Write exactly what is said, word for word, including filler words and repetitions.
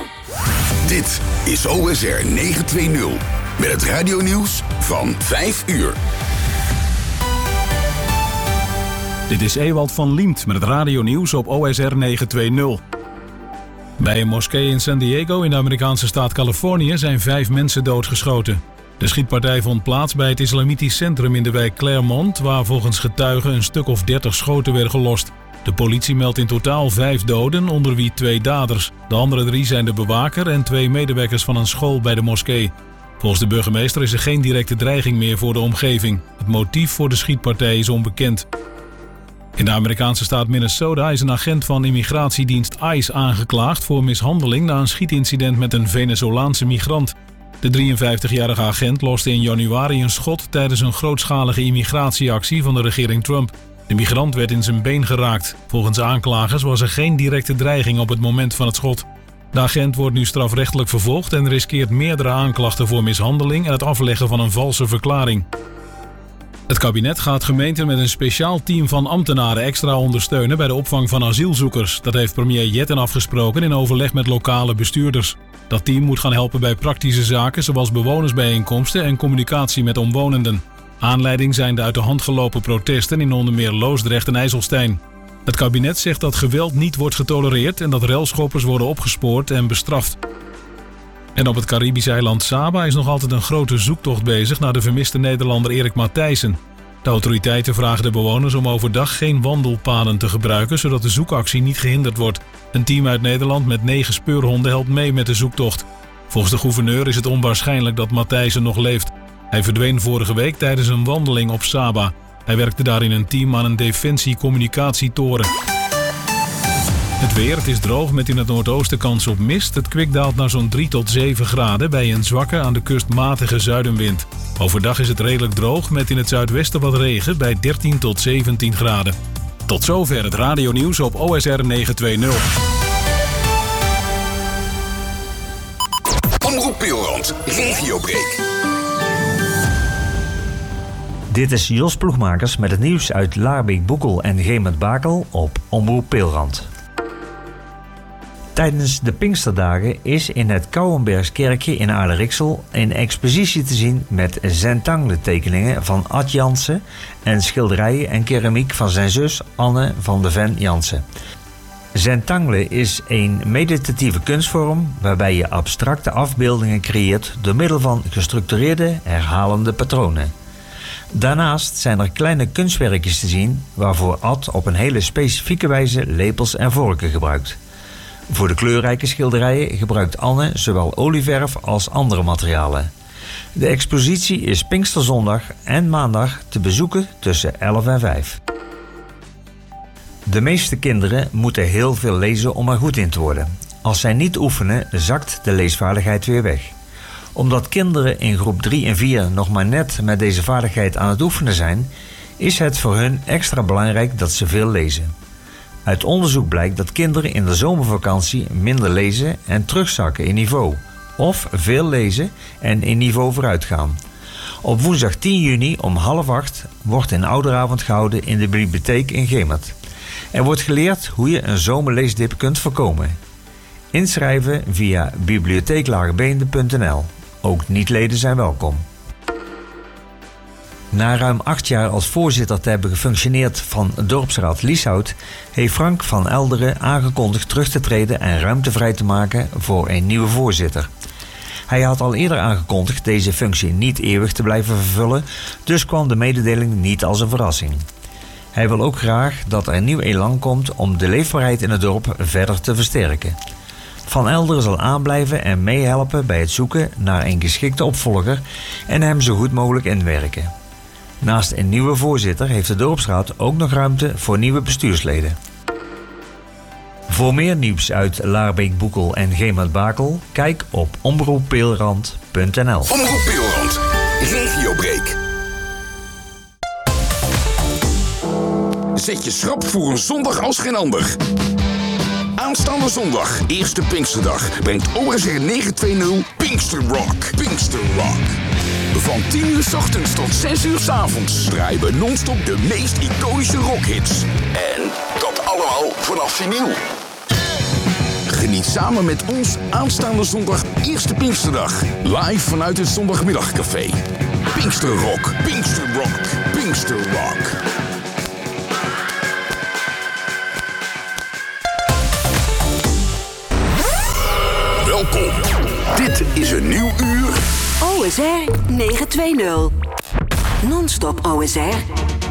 Dit is O S R negenhonderdtwintig met het radionieuws van vijf uur. Dit is Ewald van Liemt met het radionieuws op O S R negenhonderdtwintig. Bij een moskee in San Diego in de Amerikaanse staat Californië zijn vijf mensen doodgeschoten. De schietpartij vond plaats bij het islamitisch centrum in de wijk Claremont, waar volgens getuigen een stuk of dertig schoten werden gelost. De politie meldt in totaal vijf doden, onder wie twee daders. De andere drie zijn de bewaker en twee medewerkers van een school bij de moskee. Volgens de burgemeester is er geen directe dreiging meer voor de omgeving. Het motief voor de schietpartij is onbekend. In de Amerikaanse staat Minnesota is een agent van immigratiedienst ICE aangeklaagd voor mishandeling na een schietincident met een Venezolaanse migrant. De drieënvijftigjarige agent loste in januari een schot tijdens een grootschalige immigratieactie van de regering Trump. De migrant werd in zijn been geraakt. Volgens aanklagers was er geen directe dreiging op het moment van het schot. De agent wordt nu strafrechtelijk vervolgd en riskeert meerdere aanklachten voor mishandeling en het afleggen van een valse verklaring. Het kabinet gaat gemeenten met een speciaal team van ambtenaren extra ondersteunen bij de opvang van asielzoekers. Dat heeft premier Jetten afgesproken in overleg met lokale bestuurders. Dat team moet gaan helpen bij praktische zaken zoals bewonersbijeenkomsten en communicatie met omwonenden. Aanleiding zijn de uit de hand gelopen protesten in onder meer Loosdrecht en IJsselstein. Het kabinet zegt dat geweld niet wordt getolereerd en dat relschoppers worden opgespoord en bestraft. En op het Caribische eiland Saba is nog altijd een grote zoektocht bezig naar de vermiste Nederlander Erik Matthijssen. De autoriteiten vragen de bewoners om overdag geen wandelpaden te gebruiken, zodat de zoekactie niet gehinderd wordt. Een team uit Nederland met negen speurhonden helpt mee met de zoektocht. Volgens de gouverneur is het onwaarschijnlijk dat Matthijssen nog leeft. Hij verdween vorige week tijdens een wandeling op Saba. Hij werkte daar in een team aan een defensie-communicatietoren. Het weer, het is droog met in het noordoosten kans op mist. Het kwik daalt naar zo'n drie tot zeven graden bij een zwakke aan de kust matige zuidenwind. Overdag is het redelijk droog met in het zuidwesten wat regen bij dertien tot zeventien graden. Tot zover het radionieuws op O S R negenhonderdtwintig. Omroep Peelrand, regiobreak. Dit is Jos Ploegmakers met het nieuws uit Laarbeek, Boekel en Gemert-Bakel op Omroep Peelrand. Tijdens de Pinksterdagen is in het Kouwenbergskerkje in Aarle-Rixel een expositie te zien met zentangle-tekeningen van Ad Jansen en schilderijen en keramiek van zijn zus Anne van de Ven Jansen. Zentangle is een meditatieve kunstvorm waarbij je abstracte afbeeldingen creëert door middel van gestructureerde, herhalende patronen. Daarnaast zijn er kleine kunstwerkjes te zien waarvoor Ad op een hele specifieke wijze lepels en vorken gebruikt. Voor de kleurrijke schilderijen gebruikt Anne zowel olieverf als andere materialen. De expositie is Pinksterzondag en maandag te bezoeken tussen elf en vijf. De meeste kinderen moeten heel veel lezen om er goed in te worden. Als zij niet oefenen, zakt de leesvaardigheid weer weg. Omdat kinderen in groep drie en vier nog maar net met deze vaardigheid aan het oefenen zijn, is het voor hun extra belangrijk dat ze veel lezen. Uit onderzoek blijkt dat kinderen in de zomervakantie minder lezen en terugzakken in niveau, of veel lezen en in niveau vooruit gaan. Op woensdag tien juni om half acht wordt een ouderavond gehouden in de bibliotheek in Gemert. Er wordt geleerd hoe je een zomerleesdip kunt voorkomen. Inschrijven via bibliotheeklaagbeende punt n l. Ook niet-leden zijn welkom. Na ruim acht jaar als voorzitter te hebben gefunctioneerd van dorpsraad Lieshout, heeft Frank van Elderen aangekondigd terug te treden en ruimte vrij te maken voor een nieuwe voorzitter. Hij had al eerder aangekondigd deze functie niet eeuwig te blijven vervullen, dus kwam de mededeling niet als een verrassing. Hij wil ook graag dat er nieuw elan komt om de leefbaarheid in het dorp verder te versterken. Van Elderen zal aanblijven en meehelpen bij het zoeken naar een geschikte opvolger en hem zo goed mogelijk inwerken. Naast een nieuwe voorzitter heeft de dorpsraad ook nog ruimte voor nieuwe bestuursleden. Voor meer nieuws uit Laarbeek, Boekel en Gemert-Bakel, kijk op omroep peelrand punt n l. Omroep Peelrand, regiobreak. Zet je schrap voor een zondag als geen ander. Aanstaande zondag, eerste Pinksterdag, brengt O S R negenhonderdtwintig Pinkster Rock. Pinkster Rock. Van tien uur 's ochtends tot zes uur 's avonds draaien we non-stop de meest iconische rockhits. En dat allemaal vanaf vinyl. Geniet samen met ons aanstaande zondag eerste Pinksterdag. Live vanuit het Zondagmiddagcafé. Pinkster Rock, Pinkster Rock, Pinkster Rock. Welkom. Dit is een nieuw uur. O S R negen twee nul. Non-stop O S R.